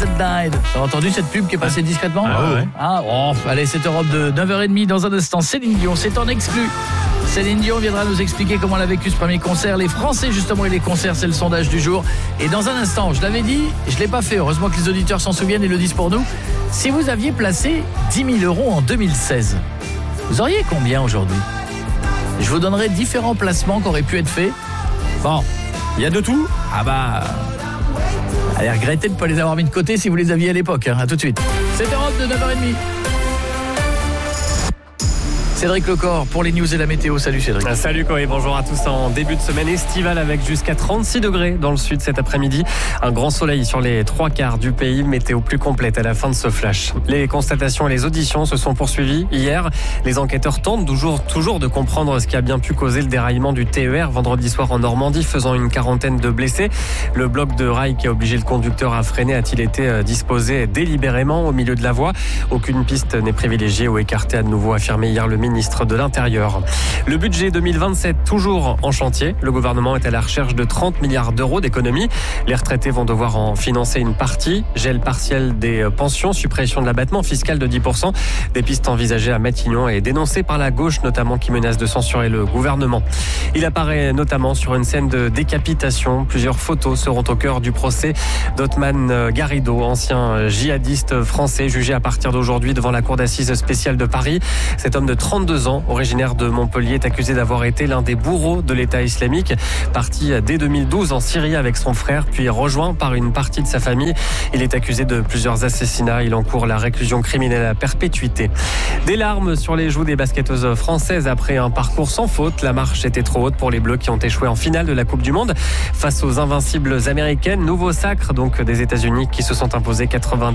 That Died. T'as entendu cette pub qui est passée discrètement ? Ouais. Allez, c'est Europe de 9h30 dans un instant. Céline Dion, c'est en exclu. Céline Dion viendra nous expliquer comment elle a vécu ce premier concert. Les Français, justement, et les concerts, c'est le sondage du jour. Et dans un instant, je l'avais dit, je ne l'ai pas fait. Heureusement que les auditeurs s'en souviennent et le disent pour nous. Si vous aviez placé 10 000 € en 2016, vous auriez combien aujourd'hui ? Je vous donnerai différents placements qui auraient pu être faits. Bon, il y a de tout. Allez, regrettez de ne pas les avoir mis de côté si vous les aviez à l'époque. A tout de suite. C'est Europe de 9h30. Cédric Lecor pour les news et la météo. Salut Cédric. Salut Koé, bonjour à tous en début de semaine estivale avec jusqu'à 36 degrés dans le sud cet après-midi. Un grand soleil sur les 3/4 du pays, météo plus complète à la fin de ce flash. Les constatations et les auditions se sont poursuivies hier. Les enquêteurs tentent toujours de comprendre ce qui a bien pu causer le déraillement du TER vendredi soir en Normandie, faisant une quarantaine de blessés. Le bloc de rail qui a obligé le conducteur à freiner a-t-il été disposé délibérément au milieu de la voie ? Aucune piste n'est privilégiée ou écartée, a de nouveau affirmé hier le ministre de l'Intérieur. Le budget 2027 toujours en chantier. Le gouvernement est à la recherche de 30 milliards d'euros d'économies. Les retraités vont devoir en financer une partie. Gel partiel des pensions, suppression de l'abattement fiscal de 10%. Des pistes envisagées à Matignon et dénoncées par la gauche notamment, qui menace de censurer le gouvernement. Il apparaît notamment sur une scène de décapitation. Plusieurs photos seront au cœur du procès d'Othman Garrido, ancien djihadiste français jugé à partir d'aujourd'hui devant la cour d'assises spéciale de Paris. Cet homme de 32 ans, originaire de Montpellier, est accusé d'avoir été l'un des bourreaux de l'État islamique, parti dès 2012 en Syrie avec son frère, puis rejoint par une partie de sa famille. Il est accusé de plusieurs assassinats. Il encourt la réclusion criminelle à perpétuité. Des larmes sur les joues des basketteuses françaises après un parcours sans faute. La marche était trop haute pour les Bleus qui ont échoué en finale de la Coupe du Monde face aux invincibles américaines. Nouveau sacre donc des États-Unis qui se sont imposés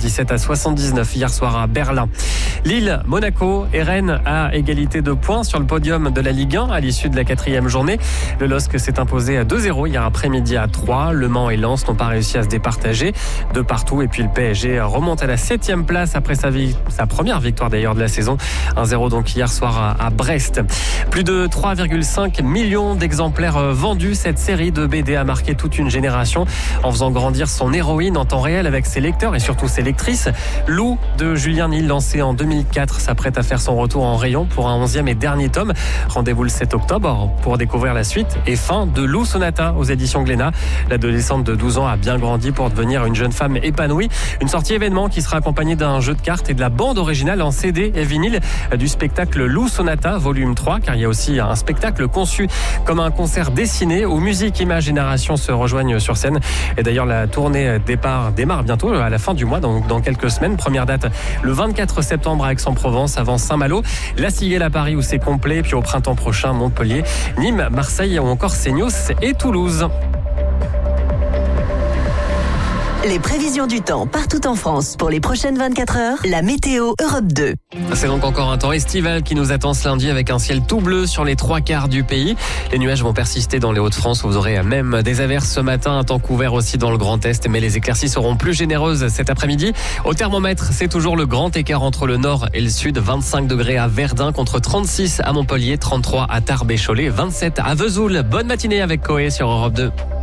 97-79 hier soir à Berlin. Lille, Monaco et Rennes à égalité de points sur le podium de la Ligue 1 à l'issue de la 4e journée. Le LOSC s'est imposé à 2-0 hier après-midi à 3. Le Mans et Lens n'ont pas réussi à se départager de partout. Et puis le PSG remonte à la 7e place après sa première victoire d'ailleurs de la saison. 1-0 donc hier soir à Brest. Plus de 3,5 millions d'exemplaires vendus. Cette série de BD a marqué toute une génération en faisant grandir son héroïne en temps réel avec ses lecteurs et surtout ses lectrices. Lou de Julien Nil, lancé en 2004, s'apprête à faire son retour en rayon pour un 11e et dernier tome. Rendez-vous le 7 octobre pour découvrir la suite et fin de Lou Sonata aux éditions Glénat. L'adolescente de 12 ans a bien grandi pour devenir une jeune femme épanouie. Une sortie événement qui sera accompagnée d'un jeu de cartes et de la bande originale en CD et vinyle du spectacle Lou Sonata volume 3, car il y a aussi un spectacle conçu comme un concert dessiné où musique, images et narration se rejoignent sur scène. Et d'ailleurs la tournée démarre bientôt à la fin du mois, donc dans quelques semaines. Première date le 24 septembre à Aix-en-Provence avant Saint-Malo. La Cigale à Paris où c'est complet, puis au printemps prochain Montpellier, Nîmes, Marseille ou encore Seignos et Toulouse. Les prévisions du temps partout en France pour les prochaines 24 heures, la météo Europe 2. C'est donc encore un temps estival qui nous attend ce lundi avec un ciel tout bleu sur les 3/4 du pays. Les nuages vont persister dans les Hauts-de-France où vous aurez même des averses ce matin, un temps couvert aussi dans le Grand Est, mais les éclaircies seront plus généreuses cet après-midi. Au thermomètre, c'est toujours le grand écart entre le nord et le sud. 25 degrés à Verdun contre 36 à Montpellier, 33 à Tarbes et Cholet, 27 à Vesoul. Bonne matinée avec Koé sur Europe 2.